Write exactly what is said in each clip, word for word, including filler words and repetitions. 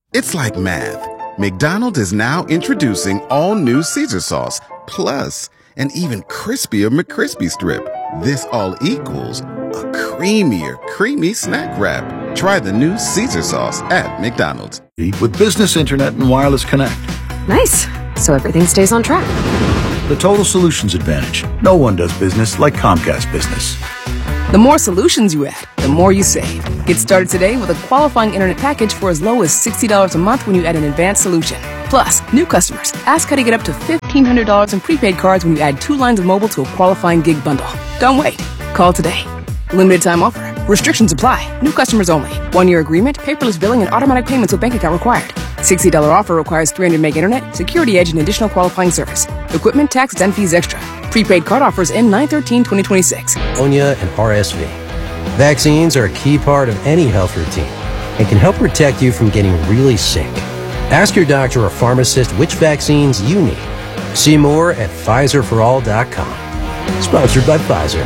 It's like math. McDonald's is now introducing all new Caesar sauce, plus an even crispier McCrispy Strip. This all equals a creamier, creamy snack wrap. Try the new Caesar sauce at McDonald's. With business internet and wireless connect. Nice. So everything stays on track. The Total Solutions Advantage. No one does business like Comcast Business. The more solutions you add, the more you save. Get started today with a qualifying internet package for as low as sixty dollars a month when you add an advanced solution. Plus, new customers, ask how to get up to fifteen hundred dollars in prepaid cards when you add two lines of mobile to a qualifying gig bundle. Don't wait. Call today. Limited time offer. Restrictions apply. New customers only. One-year agreement, paperless billing, and automatic payments with bank account required. sixty dollars offer requires three hundred meg internet, security edge, and additional qualifying service. Equipment, taxes, and fees extra. Prepaid card offers end nine thirteen twenty twenty-six. Pneumonia and R S V. Vaccines are a key part of any health routine and can help protect you from getting really sick. Ask your doctor or pharmacist which vaccines you need. See more at Pfizer for all dot com. Sponsored by Pfizer.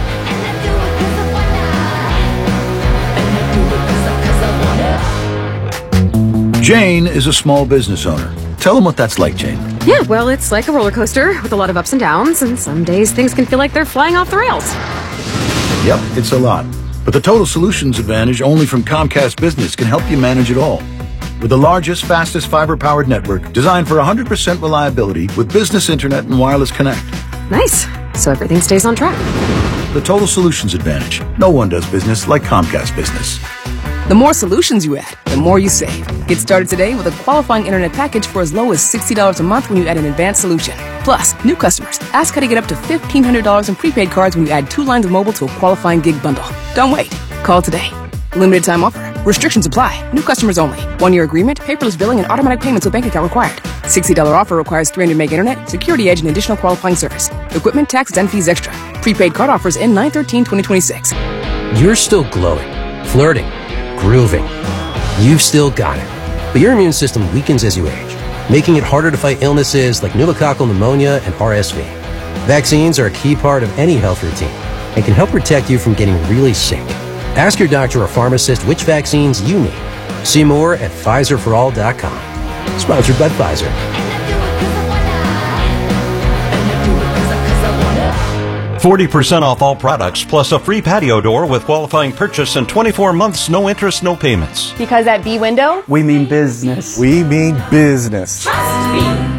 Jane is a small business owner. Tell them what that's like, Jane. Yeah, well, it's like a roller coaster with a lot of ups and downs, and some days things can feel like they're flying off the rails. Yep, it's a lot. But the Total Solutions Advantage only from Comcast Business can help you manage it all. With the largest, fastest fiber-powered network designed for one hundred percent reliability with business internet and wireless connect. Nice. So everything stays on track. The Total Solutions Advantage. No one does business like Comcast Business. The more solutions you add, the more you save. Get started today with a qualifying internet package for as low as sixty dollars a month when you add an advanced solution. Plus, new customers, ask how to get up to fifteen hundred dollars in prepaid cards when you add two lines of mobile to a qualifying gig bundle. Don't wait. Call today. Limited time offer. Restrictions apply. New customers only. One-year agreement, paperless billing, and automatic payments with bank account required. sixty dollars offer requires three hundred meg internet, security edge, and additional qualifying service. Equipment, taxes, and fees extra. Prepaid card offers end nine thirteen twenty twenty-six. You're still glowing, flirting, grooving. You've still got it. But your immune system weakens as you age, making it harder to fight illnesses like pneumococcal pneumonia and R S V. Vaccines are a key part of any health routine and can help protect you from getting really sick. Ask your doctor or pharmacist which vaccines you need. See more at Pfizer for all dot com. Sponsored by Pfizer. forty percent off all products, plus a free patio door with qualifying purchase and twenty-four months, no interest, no payments. Because at B-Window, we mean business. We mean business. Trust me.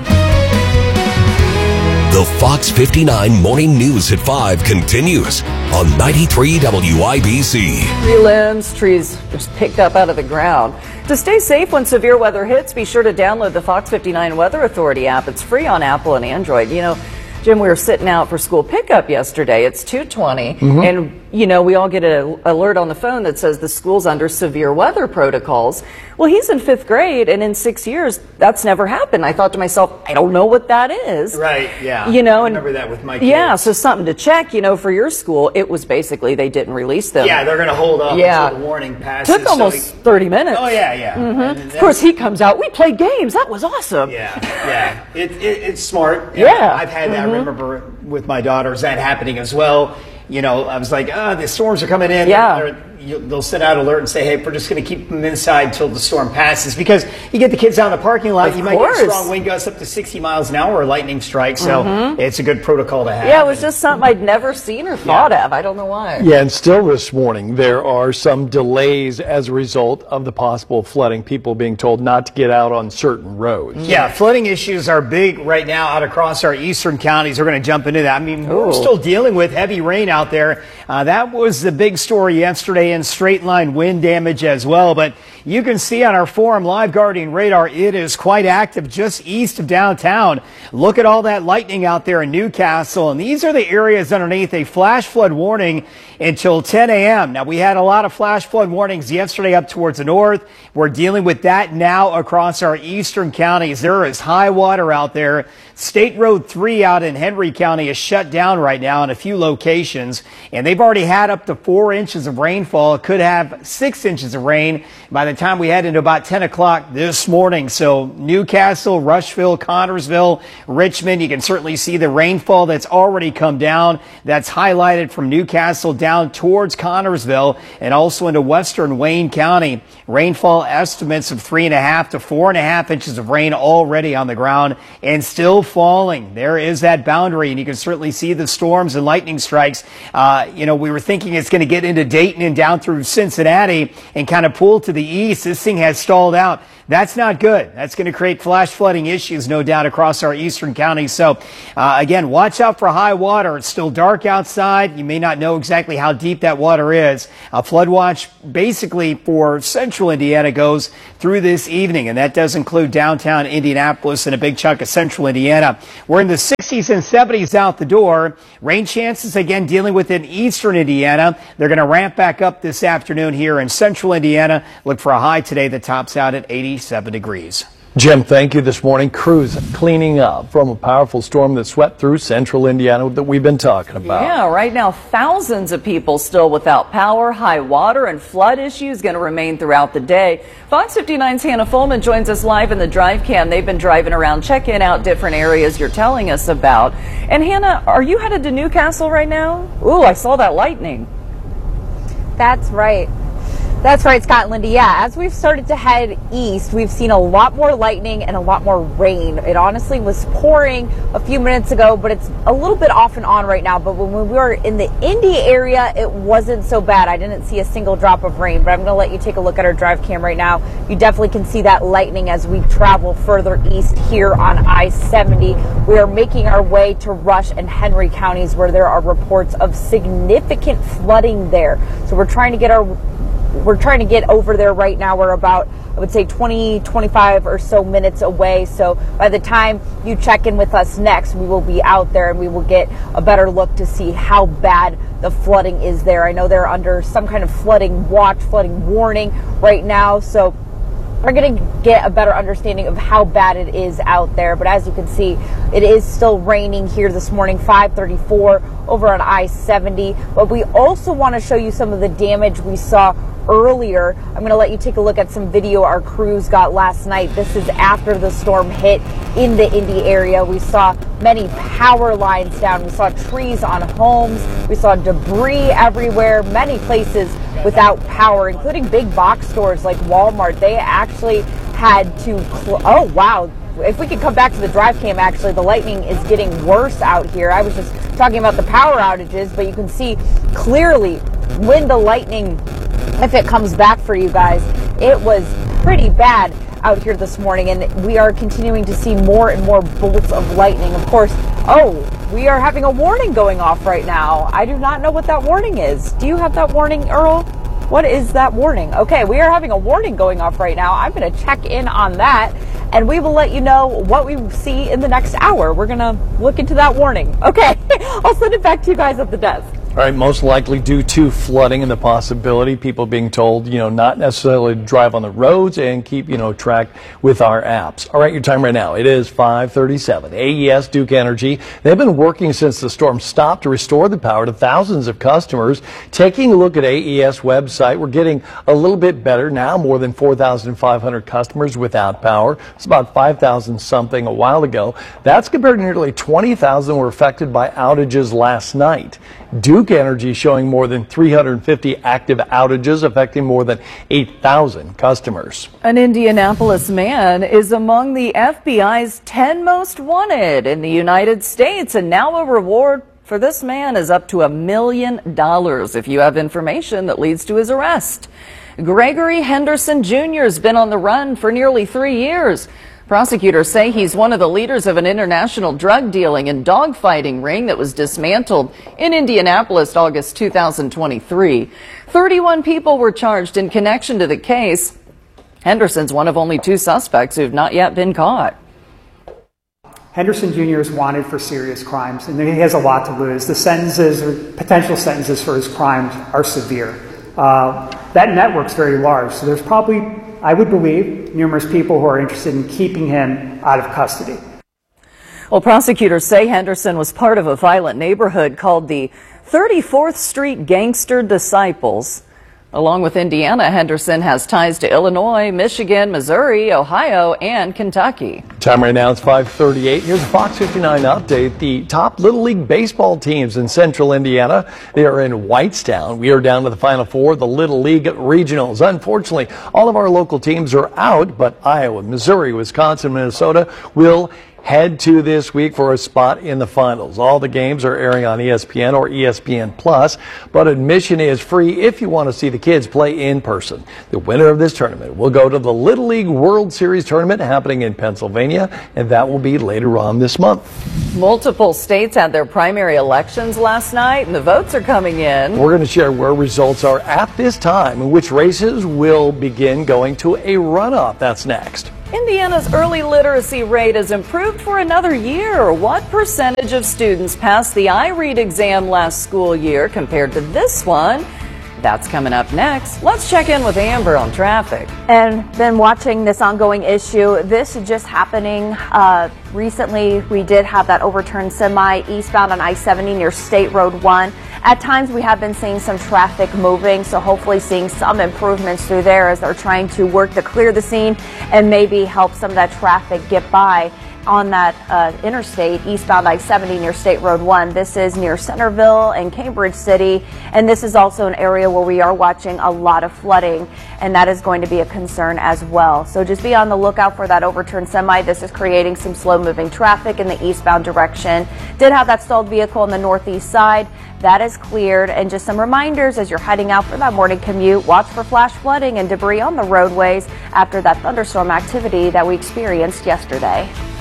The Fox fifty-nine Morning News at five continues on ninety-three W I B C. Tree limbs, trees just picked up out of the ground. To stay safe when severe weather hits, be sure to download the Fox fifty-nine Weather Authority app. It's free on Apple and Android. You know, Jim, we were sitting out for school pickup yesterday. It's two twenty, mm-hmm. and you know, we all get an alert on the phone that says the school's under severe weather protocols. Well, he's in fifth grade, and in six years, that's never happened. I thought to myself, I don't know what that is. Right, yeah. You know, I and remember that with my kids. Yeah, so something to check, you know, for your school. It was basically they didn't release them. Yeah, they're going to hold up yeah. until the warning passes. Took almost so he, thirty minutes. Oh, yeah, yeah. Mm-hmm. Of course, he comes out, we played games. That was awesome. Yeah, yeah. It, it, it's smart. Yeah. I've had that. Mm-hmm. I remember with my daughters that happening as well. You know, I was like, ah, oh, the storms are coming in. Yeah. They're, you, they'll send out alert and say, hey, we're just going to keep them inside until the storm passes. Because you get the kids out in the parking lot, of you might course. get strong wind gusts up to sixty miles an hour or lightning strike. So mm-hmm. it's a good protocol to have. Yeah, it was just something I'd never seen or thought yeah. of. I don't know why. Yeah, and still this morning, there are some delays as a result of the possible flooding. People being told not to get out on certain roads. Yeah, flooding issues are big right now out across our eastern counties. We're going to jump into that. I mean, Ooh. we're still dealing with heavy rain out there. Uh, that was the big story yesterday, and straight line wind damage as well. But you can see on our Forum Live Guardian radar, it is quite active just east of downtown. Look at all that lightning out there in Newcastle. And these are the areas underneath a flash flood warning until ten a m Now, we had a lot of flash flood warnings yesterday up towards the north. We're dealing with that now across our eastern counties. There is high water out there. State Road three out in Henry County is shut down right now in a few locations, and they've already had up to four inches of rainfall. It could have six inches of rain by the the time we head into about ten o'clock this morning. So Newcastle, Rushville, Connorsville, Richmond, you can certainly see the rainfall that's already come down. That's highlighted from Newcastle down towards Connorsville and also into western Wayne County. Rainfall estimates of three and a half to four and a half inches of rain already on the ground and still falling. There is that boundary, and you can certainly see the storms and lightning strikes. Uh, you know, we were thinking it's going to get into Dayton and down through Cincinnati and kind of pull to the east. This thing has stalled out. That's not good. That's going to create flash flooding issues, no doubt, across our eastern counties. So, uh, again, watch out for high water. It's still dark outside. You may not know exactly how deep that water is. A flood watch basically for central Indiana goes through this evening, and that does include downtown Indianapolis and a big chunk of central Indiana. We're in the sixties and seventies out the door. Rain chances, again, dealing with in eastern Indiana. They're going to ramp back up this afternoon here in central Indiana. Look for a high today that tops out at eighty-seven degrees. Jim, thank you this morning. Crews cleaning up from a powerful storm that swept through central Indiana that we've been talking about. Yeah, right now thousands of people still without power. High water and flood issues going to remain throughout the day. Fox fifty-nine's Hannah Fulman joins us live in the drive cam. They've been driving around, checking out different areas you're telling us about. And Hannah, are you headed to Newcastle right now? Ooh, I saw that lightning. That's right. That's right, Scott and Lindy. Yeah, as we've started to head east, we've seen a lot more lightning and a lot more rain. It honestly was pouring a few minutes ago, but it's a little bit off and on right now. But when we were in the Indy area, it wasn't so bad. I didn't see a single drop of rain, but I'm going to let you take a look at our drive cam right now. You definitely can see that lightning as we travel further east here on I seventy. We are making our way to Rush and Henry counties where there are reports of significant flooding there. So we're trying to get our We're trying to get over there right now. We're about, I would say, twenty, twenty-five or so minutes away. So by the time you check in with us next, we will be out there and we will get a better look to see how bad the flooding is there. I know they're under some kind of flooding watch, flooding warning right now. So we're going to get a better understanding of how bad it is out there. But as you can see, it is still raining here this morning, five thirty-four over on I seventy. But we also want to show you some of the damage we saw earlier. I'm going to let you take a look at some video our crews got last night. This is after the storm hit in the Indy area. We saw many power lines down. We saw trees on homes. We saw debris everywhere, many places without power, including big box stores like Walmart. They actually had to, cl- oh wow. If we could come back to the drive cam, actually, the lightning is getting worse out here. I was just talking about the power outages, but you can see clearly when the lightning, if it comes back for you guys, it was pretty bad out here this morning, and we are continuing to see more and more bolts of lightning. Of course, oh, we are having a warning going off right now. I do not know what that warning is. Do you have that warning, Earl? What is that warning? Okay, we are having a warning going off right now. I'm going to check in on that, and we will let you know what we see in the next hour. We're going to look into that warning. Okay, I'll send it back to you guys at the desk. All right, most likely due to flooding and the possibility, people being told, you know, not necessarily to drive on the roads and keep, you know, track with our apps. All right, your time right now, it is five thirty-seven. A E S Duke Energy, they've been working since the storm stopped to restore the power to thousands of customers. Taking a look at A E S website, we're getting a little bit better now, more than four thousand five hundred customers without power. It's about five thousand something a while ago. That's compared to nearly twenty thousand were affected by outages last night. Duke Energy showing more than three hundred fifty active outages affecting more than eight thousand customers. An Indianapolis man is among the F B I's ten most wanted in the United States, and now a reward for this man is up to a million dollars if you have information that leads to his arrest. Gregory Henderson Junior has been on the run for nearly three years. Prosecutors say he's one of the leaders of an international drug dealing and dogfighting ring that was dismantled in Indianapolis August two thousand twenty-three. thirty-one people were charged in connection to the case. Henderson's one of only two suspects who've not yet been caught. Henderson Junior is wanted for serious crimes, and he has a lot to lose. The sentences or potential sentences for his crimes are severe. Uh, that network's very large, so there's probably, I would believe, numerous people who are interested in keeping him out of custody. Well, prosecutors say Henderson was part of a violent neighborhood called the thirty-fourth Street Gangster Disciples. Along with Indiana, Henderson has ties to Illinois, Michigan, Missouri, Ohio, and Kentucky. Time right now is five thirty-eight. Here's a Fox fifty-nine update. The top Little League baseball teams in central Indiana, they are in Whitestown. We are down to the Final Four, the Little League regionals. Unfortunately, all of our local teams are out, but Iowa, Missouri, Wisconsin, Minnesota will head to this week for a spot in the finals. All the games are airing on E S P N or E S P N Plus, but admission is free if you want to see the kids play in person. The winner of this tournament will go to the Little League World Series tournament happening in Pennsylvania, and that will be later on this month. Multiple states had their primary elections last night, and the votes are coming in. We're going to share where results are at this time and which races will begin going to a runoff. That's next. Indiana's early literacy rate has improved for another year. What percentage of students passed the iRead exam last school year compared to this one? That's coming up next. Let's check in with Amber on traffic. And then watching this ongoing issue, this is just happening. Uh, recently, we did have that overturned semi eastbound on I seventy near State Road one. At times, we have been seeing some traffic moving, so hopefully seeing some improvements through there as they're trying to work to clear the scene and maybe help some of that traffic get by on that uh, interstate eastbound I seventy near State Road one. This is near Centerville and Cambridge City, and this is also an area where we are watching a lot of flooding, and that is going to be a concern as well. So just be on the lookout for that overturned semi. This is creating some slow moving traffic in the eastbound direction. Did have that stalled vehicle on the northeast side. That is cleared, and just some reminders as you're heading out for that morning commute. Watch for flash flooding and debris on the roadways after that thunderstorm activity that we experienced yesterday.